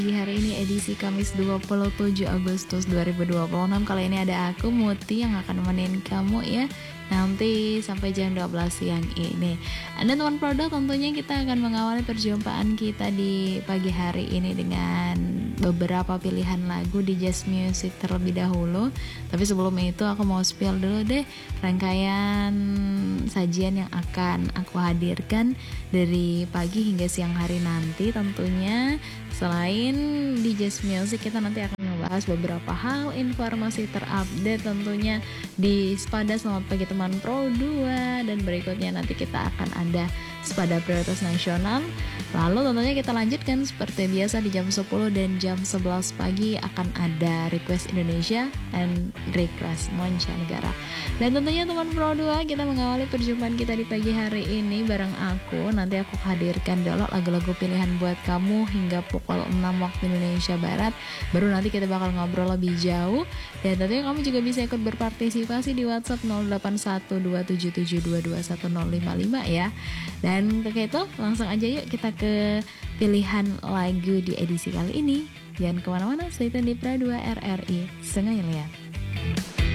Di hari ini edisi Kamis 27 Agustus 2026. Kali ini ada aku Muti yang akan nemenin kamu ya nanti sampai jam 12 siang ini. Anda teman produk, tentunya kita akan mengawali perjumpaan kita di pagi hari ini dengan beberapa pilihan lagu di Jazz Music terlebih dahulu. Tapi sebelum itu aku mau spill dulu deh rangkaian sajian yang akan aku hadirkan dari pagi hingga siang hari nanti. Tentunya selain di Jazz Music, kita nanti akan membahas beberapa hal, informasi terupdate tentunya di Spada Selamat Pagi Teman Pro 2. Dan berikutnya nanti kita akan ada Spada Prioritas Nasional. Lalu tentunya kita lanjutkan seperti biasa di jam 10 dan jam 11 pagi akan ada Request Indonesia and Request Mancanegara. Dan tentunya teman Pro 2, kita mengawali perjumpaan kita di pagi hari ini bareng aku. Nanti aku hadirkan dulu lagu-lagu pilihan buat kamu hingga pukul 6 waktu Indonesia Barat. Baru nanti kita bakal ngobrol lebih jauh. Dan tentunya kamu juga bisa ikut berpartisipasi di WhatsApp 081277221055 ya. Dan untuk itu langsung aja yuk kita ke pilihan lagu di edisi kali ini. Jangan kemana-mana, stay tune di Pra 2 RRI Sungai Liat.